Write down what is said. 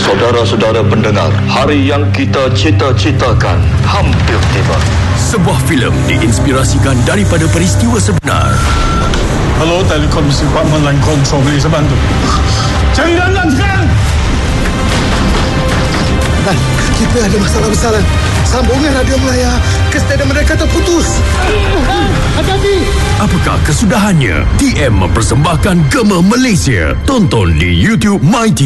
Saudara-saudara pendengar, hari yang kita cita-citakan hampir tiba. Sebuah filem diinspirasikan daripada peristiwa sebenar. Hello, Telekom Department Line Control, boleh saya bantu? Cari dalam sekarang! Kita ada masalah besar. Sambungan radio Melaya ke stadium mereka terputus. Hati-hati. Apakah kesudahannya? TM mempersembahkan Gema Malaysia. Tonton di YouTube MyTV.